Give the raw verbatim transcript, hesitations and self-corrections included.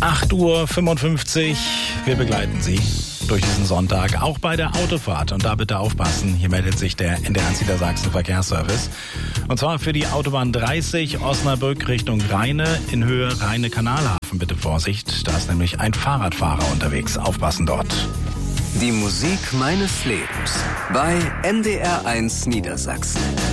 acht Uhr fünfundfünfzig. Wir begleiten Sie durch diesen Sonntag, auch bei der Autofahrt. Und da bitte aufpassen, hier meldet sich der N D R eins Niedersachsen Verkehrsservice. Und zwar für die Autobahn dreißig Osnabrück Richtung Rheine in Höhe Rheine-Kanalhafen. Bitte Vorsicht, da ist nämlich ein Fahrradfahrer unterwegs. Aufpassen dort. Die Musik meines Lebens bei N D R eins Niedersachsen.